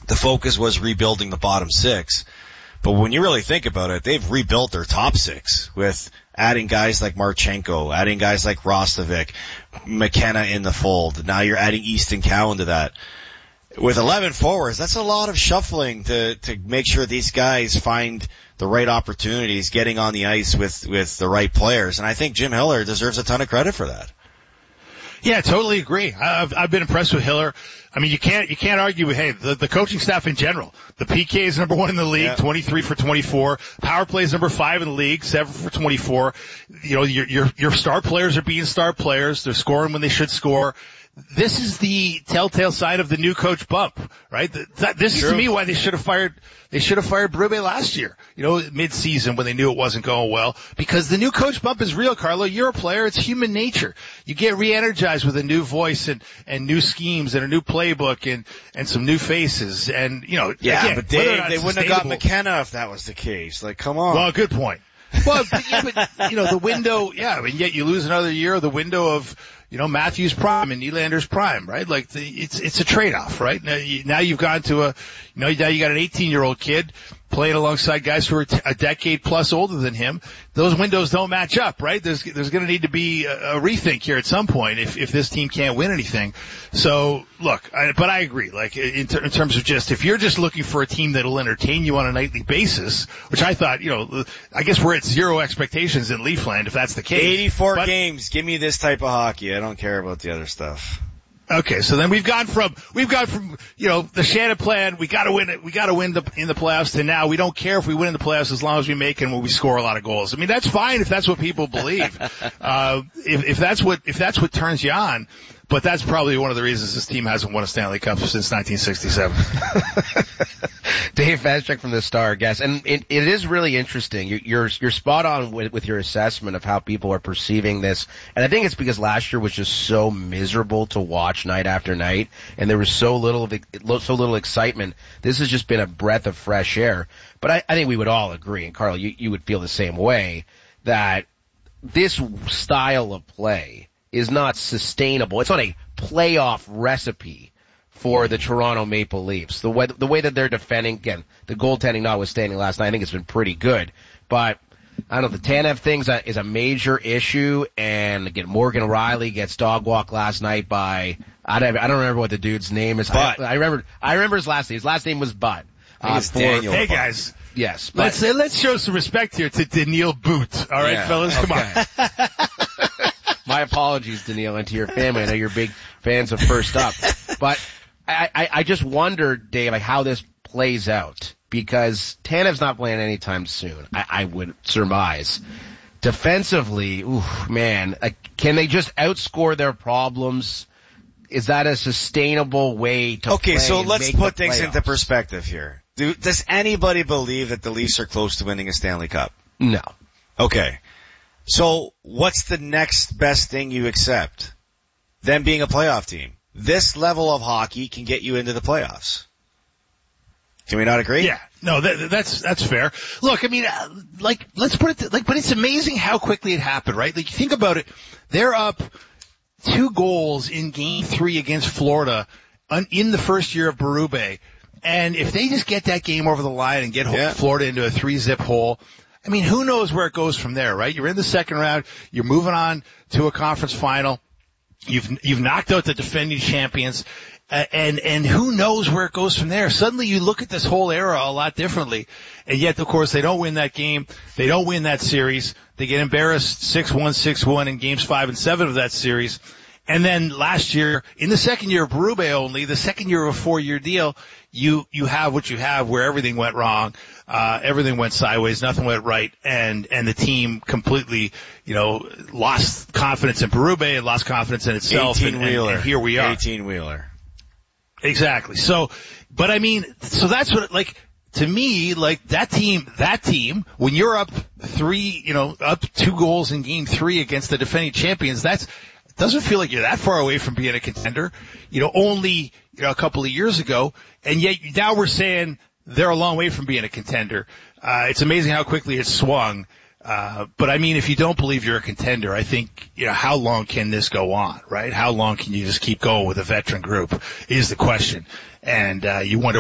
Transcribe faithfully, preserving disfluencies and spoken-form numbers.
the focus was rebuilding the bottom six. But when you really think about it, they've rebuilt their top six with adding guys like Marchenko, adding guys like Rostovic, McKenna in the fold. Now you're adding Easton Cowan to that. With eleven forwards, that's a lot of shuffling to, to make sure these guys find the right opportunities, getting on the ice with, with the right players. And I think Jim Hiller deserves a ton of credit for that. Yeah, totally agree. I've, I've been impressed with Hiller. I mean, you can't, you can't argue with, hey, the, the coaching staff in general. The P K is number one in the league, yeah. twenty-three for twenty-four. Power play is number five in the league, seven for twenty-four. You know, your, your, your star players are being star players. They're scoring when they should score. This is the telltale sign of the new coach bump, right? That, this True. is to me why they should have fired, they should have fired Berube last year, you know, mid-season when they knew it wasn't going well, because the new coach bump is real, Carlo. You're a player. It's human nature. You get re-energized with a new voice and, and new schemes and a new playbook and, and some new faces. And, you know, yeah, again, but Dave, they wouldn't have got McKenna if that was the case. Like, come on. Well, good point. Well, but, yeah, but, you know, the window, yeah, and yet you lose another year of the window of, you know, Matthews prime and Nylander's prime, right? Like the, it's, it's a trade-off, right? Now, you, now you've gone to a, you know, now you got an eighteen year old kid playing alongside guys who are t- a decade plus older than him. Those windows don't match up, right? There's, there's going to need to be a, a rethink here at some point if, if this team can't win anything. So look, I, but I agree, like in, ter- in terms of just, if you're just looking for a team that'll entertain you on a nightly basis, which I thought, you know, I guess we're at zero expectations in Leafland if that's the case. eighty-four but, games. Give me this type of hockey. I don't care about the other stuff. Okay, so then we've gone from, we've gone from, you know, the Shannon plan, we gotta win it, we gotta win the, in the playoffs, to now we don't care if we win in the playoffs as long as we make and when we score a lot of goals. I mean, that's fine if that's what people believe. uh, if, if that's what, if that's what turns you on, but that's probably one of the reasons this team hasn't won a Stanley Cup since nineteen sixty-seven. Dave Fashchuk from the Star, guess, and it, it is really interesting. You're, you're you're spot on with, with your assessment of how people are perceiving this, and I think it's because last year was just so miserable to watch night after night, and there was so little of so little excitement. This has just been a breath of fresh air. But I, I think we would all agree, and Carl, you, you would feel the same way, that this style of play is not sustainable. It's not a playoff recipe for the Toronto Maple Leafs. The way, the way that they're defending, again, the goaltending notwithstanding last night, I think it's been pretty good. But, I don't know, the Tanev thing is a, is a major issue, and again, Morgan Rielly gets dog walked last night by, I don't, I don't remember what the dude's name is. Bud. I, I remember, I remember his last name. His last name was Bud. I think it's uh, Daniel. Hey guys. Yes. But, let's, let's show some respect here to Daniil Boot. All right, yeah, fellas, okay. come on. My apologies, Daniil, and to your family. I know you're big fans of First Up. But I, I, I just wonder, Dave, like how this plays out. Because Tanev's not playing anytime soon, I, I would surmise. Defensively, ooh, man, like, can they just outscore their problems? Is that a sustainable way to okay, play? Okay, so and let's make put the things playoffs? into perspective here. Do, does anybody believe that the Leafs are close to winning a Stanley Cup? No. Okay. So what's the next best thing you accept? Them being a playoff team. This level of hockey can get you into the playoffs. Can we not agree? Yeah. No, that, that's, that's fair. Look, I mean, uh, like, let's put it, th- like, but it's amazing how quickly it happened, right? Like, you think about it, they're up two goals in game three against Florida un- in the first year of Berube. And if they just get that game over the line and get yeah. Florida into a three-zip hole, I mean, who knows where it goes from there, right? You're in the second round. You're moving on to a conference final. You've, you've knocked out the defending champions. Uh, and, and who knows where it goes from there. Suddenly you look at this whole era a lot differently. And yet, of course, they don't win that game. They don't win that series. They get embarrassed six one, six one in games five and seven of that series. And then last year, in the second year of Berube only, the second year of a four-year deal, you, you have what you have where everything went wrong, uh, everything went sideways, nothing went right, and, and the team completely, you know, lost confidence in Berube and lost confidence in itself. And, and, and here we are. eighteen-wheeler. Exactly. So, but I mean, so that's what, like, to me, like, that team, that team, when you're up three, you know, up two goals in game three against the defending champions, that's, doesn't feel like you're that far away from being a contender, you know, only, you know, a couple of years ago. And yet now we're saying they're a long way from being a contender. Uh, it's amazing how quickly it swung. Uh, but I mean, if you don't believe you're a contender, I think, you know, how long can this go on, right? How long can you just keep going with a veteran group is the question. And, uh, you wonder